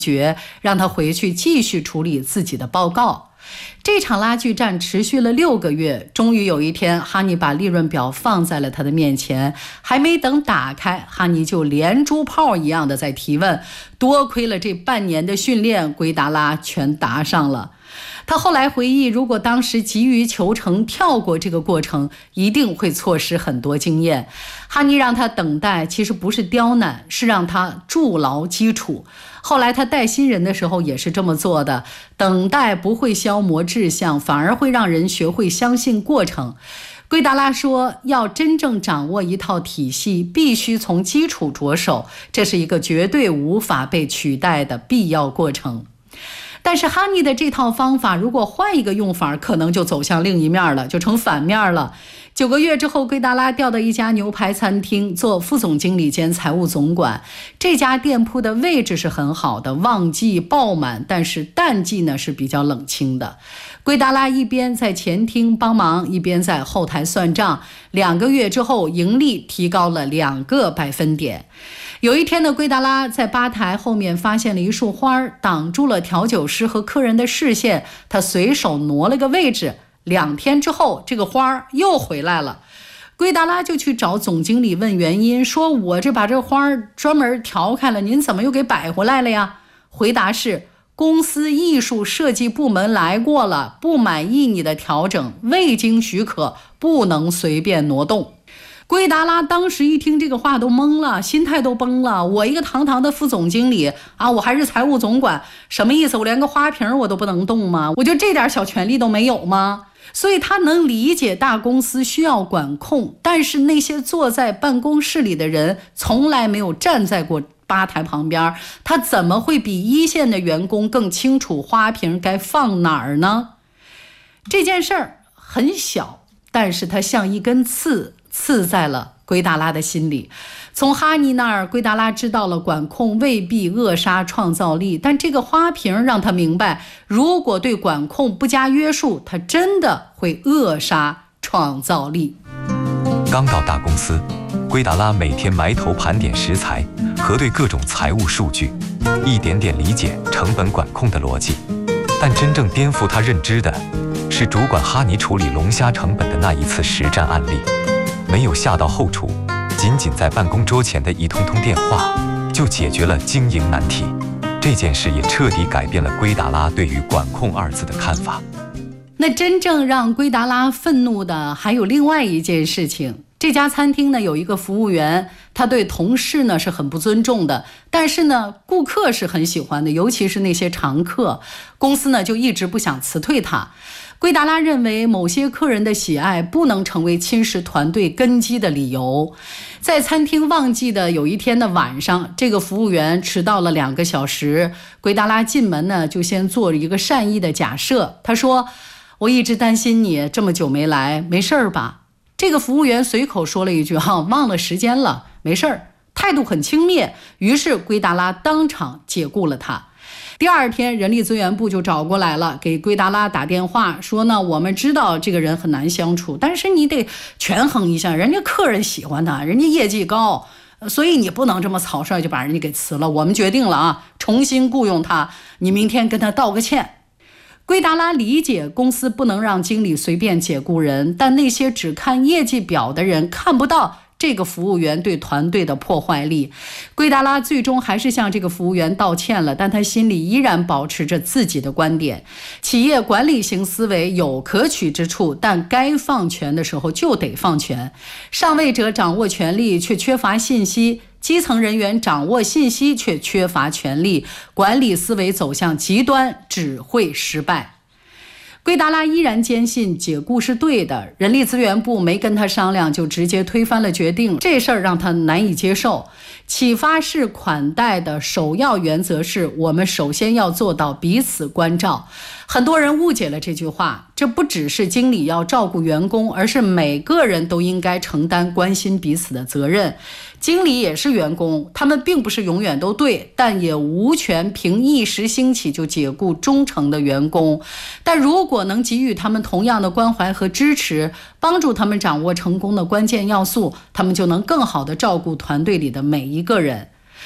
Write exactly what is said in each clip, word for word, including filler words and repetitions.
决，让他回去继续处理自己的报告。这场拉锯战持续了六个月，终于有一天，哈尼把利润表放在了他的面前，还没等打开，哈尼就连珠炮一样的在提问。多亏了这半年的训练，圭达拉全答上了。他后来回忆，如果当时急于求成，跳过这个过程，一定会错失很多经验。哈尼让他等待，其实不是刁难，是让他筑牢基础。后来他带新人的时候也是这么做的，等待不会消磨志向，反而会让人学会相信过程。圭达拉说，要真正掌握一套体系，必须从基础着手，这是一个绝对无法被取代的必要过程。但是哈尼的这套方法如果换一个用法，可能就走向另一面了，就成反面了。九个月之后，圭达拉调到一家牛排餐厅做副总经理兼财务总管。这家店铺的位置是很好的，旺季爆满，但是淡季呢是比较冷清的。圭达拉一边在前厅帮忙，一边在后台算账。两个月之后，盈利提高了两个百分点。有一天呢，圭达拉在吧台后面发现了一束花，挡住了调酒师和客人的视线。他随手挪了个位置。两天之后，这个花又回来了。圭达拉就去找总经理问原因，说我这把这花专门调开了，您怎么又给摆回来了呀？回答是，公司艺术设计部门来过了，不满意你的调整，未经许可不能随便挪动。圭达拉当时一听这个话都懵了，心态都崩了。我一个堂堂的副总经理啊，我还是财务总管，什么意思？我连个花瓶我都不能动吗？我就这点小权利都没有吗？所以他能理解大公司需要管控，但是那些坐在办公室里的人从来没有站在过吧台旁边，他怎么会比一线的员工更清楚花瓶该放哪儿呢？这件事儿很小，但是它像一根刺，刺在了圭达拉的心里。从哈尼那儿，圭达拉知道了管控未必扼杀创造力，但这个花瓶让他明白，如果对管控不加约束，它真的会扼杀创造力。 刚到大公司，圭达拉每天埋头盘点食材，核对各种财务数据，一点点理解成本管控的逻辑。但真正颠覆他认知的是主管哈尼处理龙虾成本的那一次实战案例。没有下到后厨，仅仅在办公桌前的一通通电话就解决了经营难题。这件事也彻底改变了圭达拉对于管控二字的看法。 那真正让圭达拉愤怒的还有另外一件事情。这家餐厅呢有一个服务员，他对同事呢是很不尊重的，但是呢顾客是很喜欢的，尤其是那些常客。公司呢就一直不想辞退他。圭达拉认为某些客人的喜爱不能成为侵蚀团队根基的理由。在餐厅旺季的有一天的晚上，这个服务员迟到了两个小时。圭达拉进门呢就先做了一个善意的假设，他说，我一直担心你这么久没来，没事儿吧？这个服务员随口说了一句哈，忘了时间了，没事儿，态度很轻蔑。于是圭达拉当场解雇了他。第二天，人力资源部就找过来了，给圭达拉打电话说呢，我们知道这个人很难相处，但是你得权衡一下，人家客人喜欢他，人家业绩高，所以你不能这么草率就把人家给辞了。我们决定了啊，重新雇佣他，你明天跟他道个歉。圭达拉理解公司不能让经理随便解雇人，但那些只看业绩表的人看不到这个服务员对团队的破坏力。圭达拉最终还是向这个服务员道歉了，但他心里依然保持着自己的观点。企业管理型思维有可取之处，但该放权的时候就得放权。上位者掌握权力却缺乏信息，基层人员掌握信息却缺乏权力，管理思维走向极端只会失败。圭达拉依然坚信解雇是对的，人力资源部没跟他商量就直接推翻了决定，这事儿让他难以接受。启发式款待的首要原则是，我们首先要做到彼此关照。很多人误解了这句话，这不只是经理要照顾员工，而是每个人都应该承担关心彼此的责任。经理也是员工，他们并不是永远都对，但也无权凭一时兴起就解雇忠诚的员工。但如果能给予他们同样的关怀和支持，帮助他们掌握成功的关键要素，他们就能更好地照顾团队里的每一个人。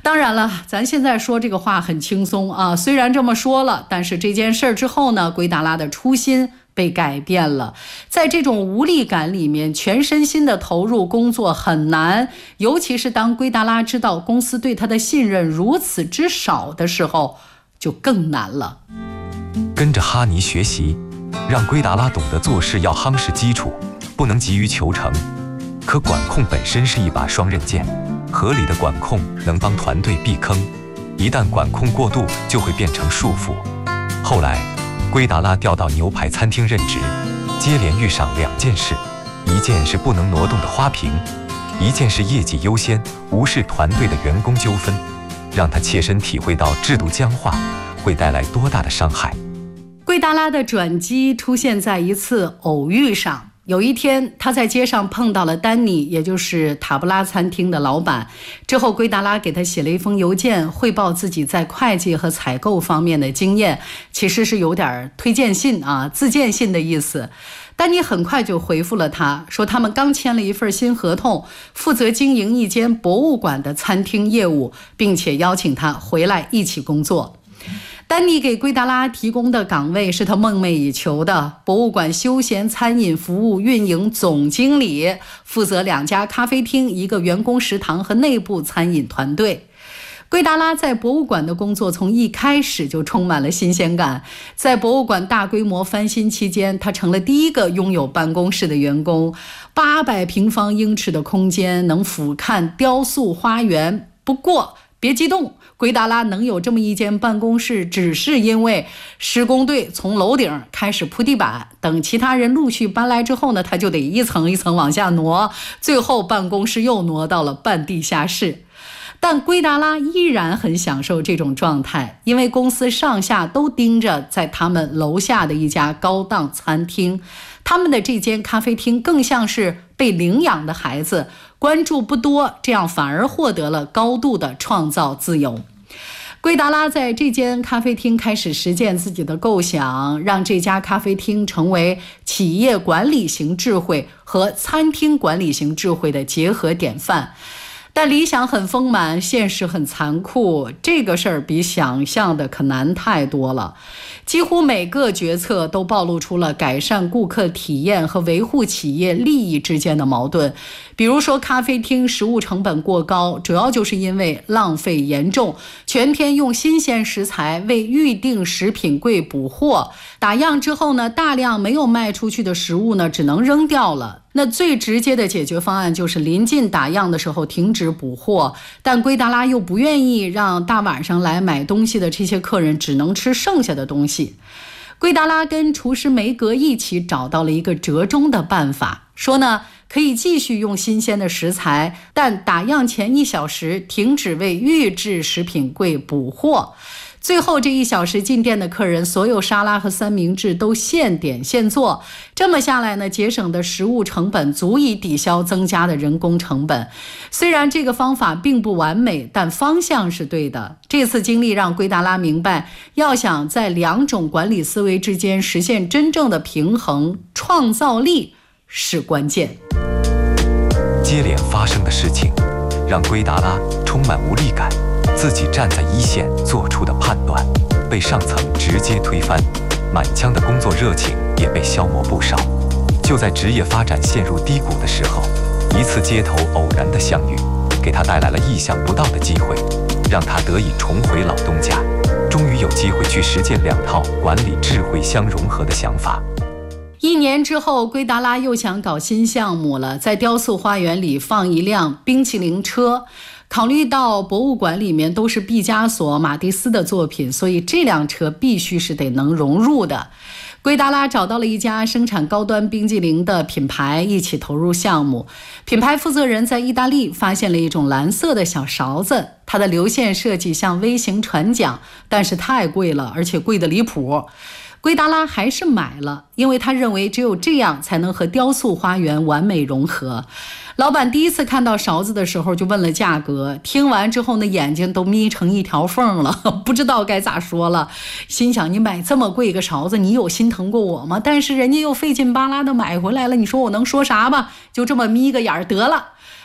当然了，咱现在说这个话很轻松啊，虽然这么说了，但是这件事之后呢，圭达拉的初心被改变了。在这种无力感里面，全身心的投入工作很难，尤其是当圭达拉知道公司对他的信任如此之少的时候，就更难了。 跟着哈尼学习，让圭达拉懂得做事要夯实基础，不能急于求成。可管控本身是一把双刃剑，合理的管控能帮团队避坑，一旦管控过度，就会变成束缚。后来，圭达拉调到牛排餐厅任职，接连遇上两件事：一件是不能挪动的花瓶，一件是业绩优先，无视团队的员工纠纷，让他切身体会到制度僵化会带来多大的伤害。 圭达拉的转机出现在一次偶遇上。有一天，他在街上碰到了丹尼，也就是塔布拉餐厅的老板。之后，圭达拉给他写了一封邮件，汇报自己在会计和采购方面的经验，其实是有点推荐信啊、自荐信的意思。丹尼很快就回复了他，说他们刚签了一份新合同，负责经营一间博物馆的餐厅业务，并且邀请他回来一起工作。丹尼给圭达拉提供的岗位是他梦寐以求的博物馆休闲餐饮服务运营总经理，负责两家咖啡厅、一个员工食堂和内部餐饮团队。圭达拉在博物馆的工作从一开始就充满了新鲜感。在博物馆大规模翻新期间，他成了第一个拥有办公室的员工。八百平方英尺的空间，能俯瞰雕塑花园。不过别激动，圭达拉能有这么一间办公室，只是因为施工队从楼顶开始铺地板，等其他人陆续搬来之后呢，他就得一层一层往下挪，最后办公室又挪到了半地下室。但圭达拉依然很享受这种状态，因为公司上下都盯着在他们楼下的一家高档餐厅，他们的这间咖啡厅更像是被领养的孩子，关注不多，这样反而获得了高度的创造自由。圭达拉在这间咖啡厅开始实践自己的构想，让这家咖啡厅成为企业管理型智慧和餐厅管理型智慧的结合典范。但理想很丰满，现实很残酷，这个事儿比想象的可难太多了。几乎每个决策都暴露出了改善顾客体验和维护企业利益之间的矛盾。比如说，咖啡厅食物成本过高，主要就是因为浪费严重，全天用新鲜食材为预定食品柜补货，打样之后呢，大量没有卖出去的食物呢，只能扔掉了。那最直接的解决方案就是临近打样的时候停止补货，但圭达拉又不愿意让大晚上来买东西的这些客人只能吃剩下的东西。圭达拉跟厨师梅格一起找到了一个折中的办法，说呢，可以继续用新鲜的食材，但打样前一小时停止为预制食品柜补货。最后这一小时进店的客人，所有沙拉和三明治都现点现做。这么下来呢，节省的食物成本足以抵消增加的人工成本。虽然这个方法并不完美，但方向是对的。这次经历让圭达拉明白，要想在两种管理思维之间实现真正的平衡，创造力是关键。 接连发生的事情让圭达拉充满无力感，自己站在一线做出的判断被上层直接推翻，满腔的工作热情也被消磨不少。就在职业发展陷入低谷的时候，一次街头偶然的相遇给他带来了意想不到的机会，让他得以重回老东家，终于有机会去实践两套管理智慧相融合的想法。 一年之后，圭达拉又想搞新项目了，在雕塑花园里放一辆冰淇淋车。考虑到博物馆里面都是毕加索、马蒂斯的作品，所以这辆车必须是得能融入的。圭达拉找到了一家生产高端冰激凌的品牌，一起投入项目。品牌负责人在意大利发现了一种蓝色的小勺子，它的流线设计像微型船桨，但是太贵了，而且贵得离谱。圭达拉还是买了，因为他认为只有这样才能和雕塑花园完美融合。老板第一次看到勺子的时候就问了价格，听完之后呢，眼睛都眯成一条缝了，不知道该咋说了。心想，你买这么贵一个勺子，你有心疼过我吗？但是人家又费劲巴拉的买回来了，你说我能说啥吧？就这么眯个眼儿得了。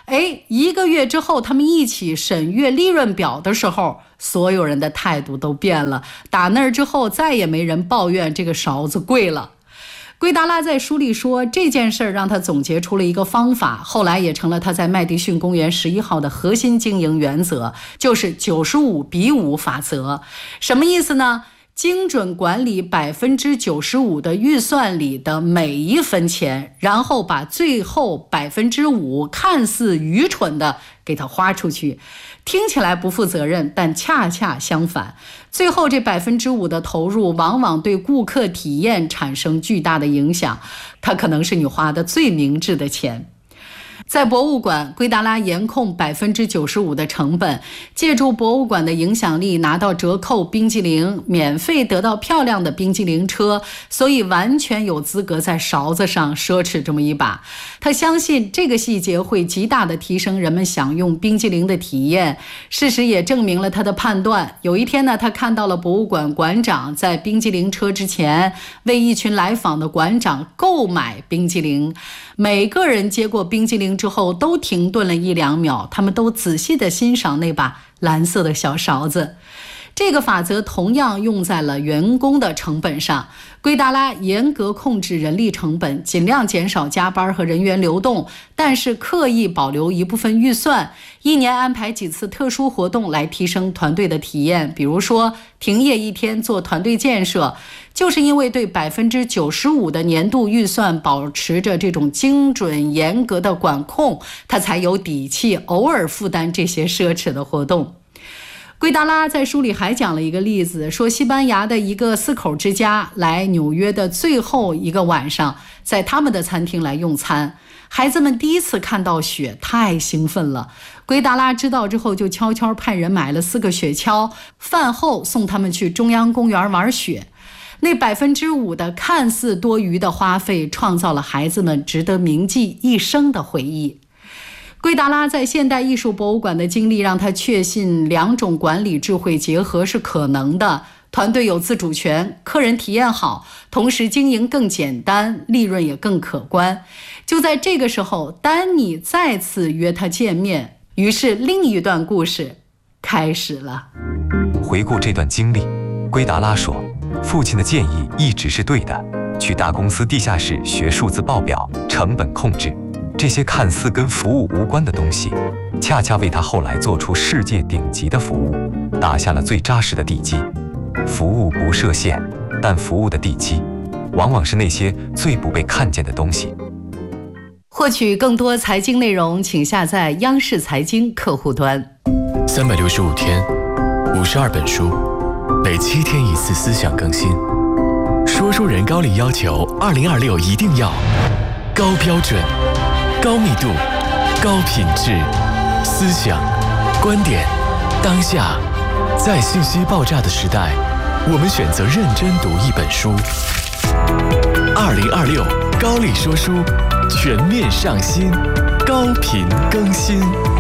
哎，一个月之后，他们一起审阅利润表的时候，所有人的态度都变了。打那儿之后，再也没人抱怨这个勺子贵了。圭达拉在书里说，这件事儿让他总结出了一个方法，后来也成了他在麦迪逊公园十一号的核心经营原则，就是九十五比五法则。什么意思呢？精准管理百分之九十五的预算里的每一分钱，然后把最后百分之五看似愚蠢的给它花出去。听起来不负责任，但恰恰相反，最后这百分之五的投入往往对顾客体验产生巨大的影响，它可能是你花的最明智的钱。在博物馆，圭达拉严控百分之九十五的成本，借助博物馆的影响力拿到折扣冰激凌，免费得到漂亮的冰激凌车，所以完全有资格在勺子上奢侈这么一把。他相信这个细节会极大的提升人们享用冰激凌的体验。事实也证明了他的判断。有一天呢，他看到了博物馆馆长在冰激凌车之前为一群来访的馆长购买冰激凌，每个人接过冰激凌之后都停顿了一两秒，他们都仔细地欣赏那把蓝色的小勺子。这个法则同样用在了员工的成本上。圭达拉严格控制人力成本，尽量减少加班和人员流动，但是刻意保留一部分预算，一年安排几次特殊活动来提升团队的体验。比如说停业一天做团队建设，就是因为对百分之九十五的年度预算保持着这种精准严格的管控，他才有底气偶尔负担这些奢侈的活动。圭达拉在书里还讲了一个例子，说西班牙的一个四口之家来纽约的最后一个晚上，在他们的餐厅来用餐。孩子们第一次看到雪，太兴奋了。圭达拉知道之后，就悄悄派人买了四个雪橇，饭后送他们去中央公园玩雪。那百分之五的看似多余的花费，创造了孩子们值得铭记一生的回忆。圭达拉在现代艺术博物馆的经历让他确信两种管理智慧结合是可能的，团队有自主权，客人体验好，同时经营更简单，利润也更可观。就在这个时候，丹尼再次约他见面，于是另一段故事开始了。 回顾这段经历，圭达拉说，父亲的建议一直是对的，去大公司地下室学数字报表、成本控制，这些看似跟服务无关的东西，恰恰为他后来做出世界顶级的服务打下了最扎实的地基。服务不设限，但服务的地基往往是那些最不被看见的东西。 获取更多财经内容，请下载央视财经客户端。 三百六十五天，五十二本书，每七天一次思想更新。说书人高力要求二零二六一定要高标准、高密度、高品质，思想、观点、当下，在信息爆炸的时代，我们选择认真读一本书。二零二六高力说书全面上新，高频更新。